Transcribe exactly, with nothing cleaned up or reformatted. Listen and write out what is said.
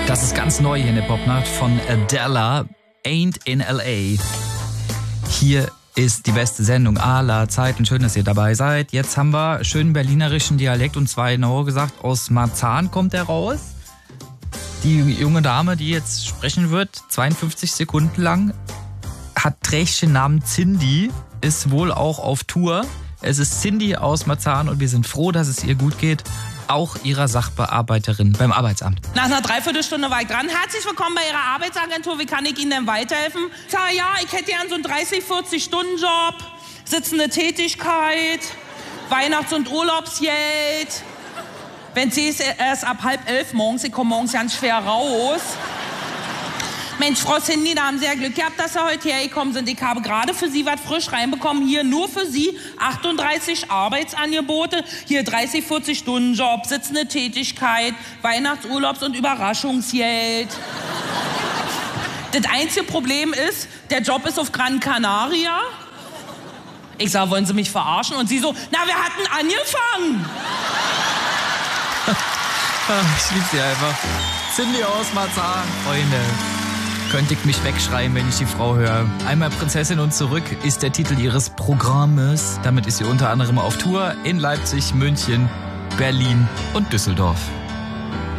Das ist ganz neu hier in der Popnacht von Adela, Ain't in L A. Hier ist die beste Sendung aller Zeiten. Schön, dass ihr dabei seid. Jetzt haben wir schönen berlinerischen Dialekt, und zwar genauer gesagt aus Marzahn kommt er raus. Die junge Dame, die jetzt sprechen wird, zweiundfünfzig Sekunden lang, hat trägt den Namen Cindy, ist wohl auch auf Tour. Es ist Cindy aus Marzahn und wir sind froh, dass es ihr gut geht. Auch ihrer Sachbearbeiterin beim Arbeitsamt. Nach einer Dreiviertelstunde war ich dran. Herzlich willkommen bei Ihrer Arbeitsagentur. Wie kann ich Ihnen denn weiterhelfen? Sag, ja, ich hätte gern so einen dreißig, vierzig Stunden Job, sitzende Tätigkeit, Weihnachts- und Urlaubsgeld. Wenn Sie es erst ab halb elf morgens, ich komme morgens ganz schwer raus. Mensch, Frau Cindy, da haben Sie ja Glück gehabt, dass Sie heute hergekommen sind. Ich habe gerade für Sie was frisch reinbekommen. Hier nur für Sie achtunddreißig Arbeitsangebote. Hier dreißig, vierzig Stunden Job, sitzende Tätigkeit, Weihnachts-, Urlaubs- und Überraschungsgeld. Das einzige Problem ist, der Job ist auf Gran Canaria. Ich sag, wollen Sie mich verarschen? Und sie so, na, wir hatten angefangen. Ich liebe sie einfach. Cindy aus Marzahn, Freunde. Könnte ich mich wegschreien, wenn ich die Frau höre. Einmal Prinzessin und zurück ist der Titel ihres Programmes. Damit ist sie unter anderem auf Tour in Leipzig, München, Berlin und Düsseldorf.